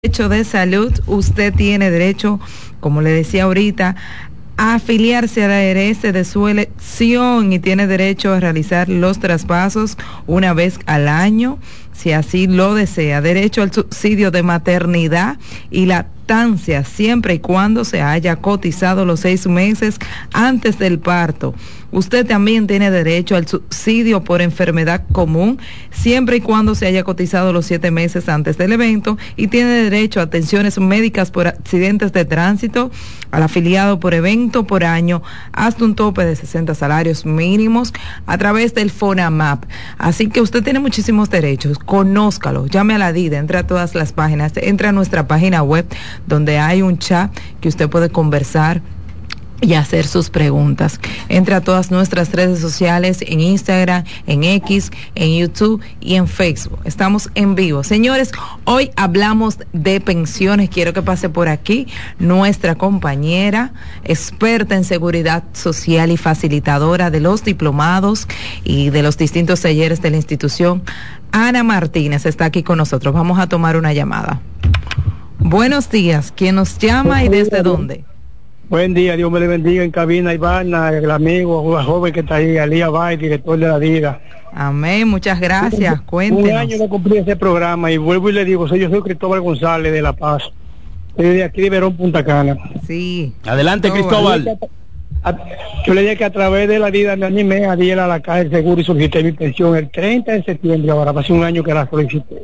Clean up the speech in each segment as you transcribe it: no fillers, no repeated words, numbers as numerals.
Derecho de salud, usted tiene derecho, como le decía ahorita, a afiliarse a la ARS de su elección y tiene derecho a realizar los traspasos una vez al año, si así lo desea. Derecho al subsidio de maternidad y lactancia, siempre y cuando se haya cotizado los 6 meses antes del parto. Usted también tiene derecho al subsidio por enfermedad común, siempre y cuando se haya cotizado los 7 meses antes del evento, y tiene derecho a atenciones médicas por accidentes de tránsito, al afiliado por evento por año, hasta un tope de 60 salarios mínimos a través del FONAMAP. Así que usted tiene muchísimos derechos, conózcalo, llame a la DIDA, entre a todas las páginas, entre a nuestra página web, donde hay un chat que usted puede conversar y hacer sus preguntas. Entre a todas nuestras redes sociales, en Instagram, en X, en YouTube y en Facebook. Estamos en vivo. Señores, hoy hablamos de pensiones. Quiero que pase por aquí nuestra compañera, experta en seguridad social y facilitadora de los diplomados y de los distintos talleres de la institución. Ana Martínez está aquí con nosotros. Vamos a tomar una llamada. Buenos días. ¿Quién nos llama y desde dónde? Buen día, Dios me le bendiga en cabina, Ivana, el amigo, el joven que está ahí, Elías Bay, director de la DIDA. Amén, muchas gracias, cuéntenos. Un año no cumplí ese programa y vuelvo y le digo, yo soy Cristóbal González de La Paz, de aquí de Verón, Punta Cana. Sí. Adelante, Cristóbal. Yo le dije que a través de la DIDA me animé a ir a la Caja del Seguro y solicité mi pensión el 30 de septiembre, ahora hace un año que la solicité.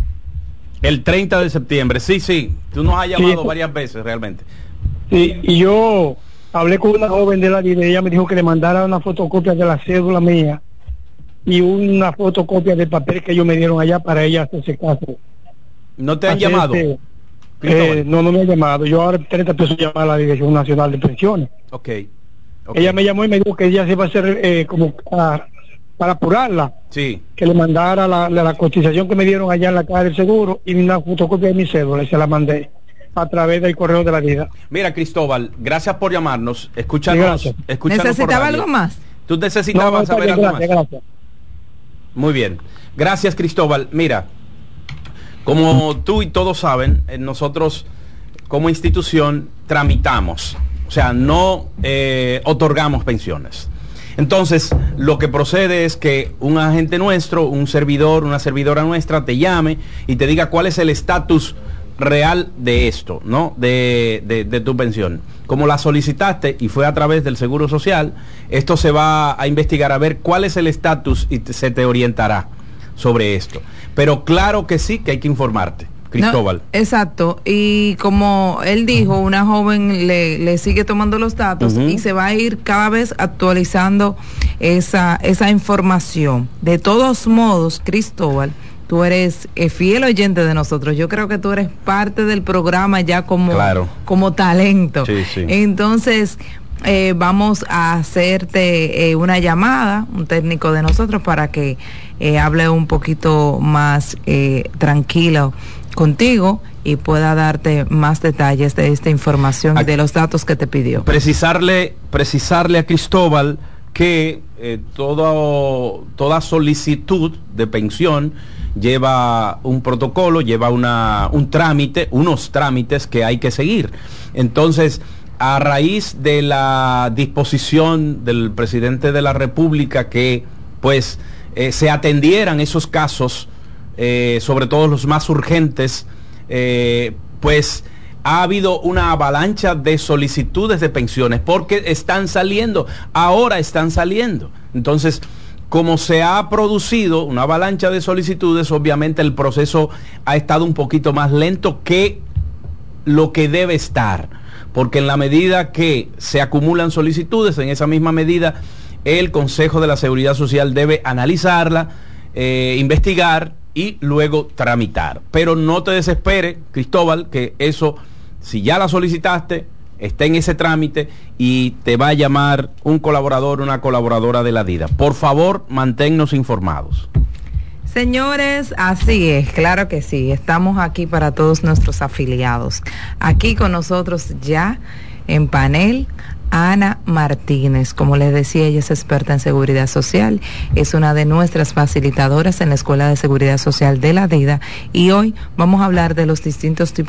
El 30 de septiembre, sí, tú nos has llamado varias veces realmente. Sí, y yo hablé con una joven de la DIDA y ella me dijo que le mandara una fotocopia de la cédula mía y una fotocopia del papel que ellos me dieron allá para ella hacerse caso. ¿No te han llamado? No me han llamado. Yo ahora 30 pesos llamar a la Dirección Nacional de Pensiones. Okay. Ella me llamó y me dijo que ella se iba a hacer como para apurarla. Sí. Que le mandara la cotización que me dieron allá en la Caja del Seguro y una fotocopia de mi cédula y se la mandé a través del correo de la DIDA. Mira, Cristóbal, gracias por llamarnos. Escúchanos. Sí, ¿necesitaba algo más? ¿Tú necesitabas saber algo más? Gracias. Muy bien. Gracias, Cristóbal. Mira, como tú y todos saben, nosotros como institución tramitamos, o sea, no otorgamos pensiones. Entonces, lo que procede es que un agente nuestro, un servidor, una servidora nuestra, te llame y te diga cuál es el estatus real de esto, ¿no? De tu pensión. Como la solicitaste y fue a través del Seguro Social, esto se va a investigar a ver cuál es el estatus y se te orientará sobre esto. Pero claro que sí, que hay que informarte, Cristóbal. No, exacto, y como él dijo, una joven le sigue tomando los datos y se va a ir cada vez actualizando esa información. De todos modos, Cristóbal, tú eres fiel oyente de nosotros. Yo creo que tú eres parte del programa ya como talento. Sí. Entonces, vamos a hacerte una llamada, un técnico de nosotros, para que hable un poquito más tranquilo contigo y pueda darte más detalles de esta información y de los datos que te pidió. Precisarle a Cristóbal que toda solicitud de pensión lleva un protocolo, lleva unos trámites que hay que seguir. Entonces, a raíz de la disposición del presidente de la República que pues se atendieran esos casos, sobre todo los más urgentes, pues ha habido una avalancha de solicitudes de pensiones porque ahora están saliendo. Entonces, como se ha producido una avalancha de solicitudes, obviamente el proceso ha estado un poquito más lento que lo que debe estar, porque en la medida que se acumulan solicitudes, en esa misma medida el Consejo de la Seguridad Social debe analizarla, investigar y luego tramitar. Pero no te desesperes, Cristóbal, que eso, si ya la solicitaste, está en ese trámite y te va a llamar un colaborador, una colaboradora de la DIDA. Por favor, manténnos informados. Señores, así es, claro que sí. Estamos aquí para todos nuestros afiliados. Aquí con nosotros ya en panel Ana Martínez. Como les decía, ella es experta en seguridad social, es una de nuestras facilitadoras en la Escuela de Seguridad Social de la DIDA y hoy vamos a hablar de los distintos tipos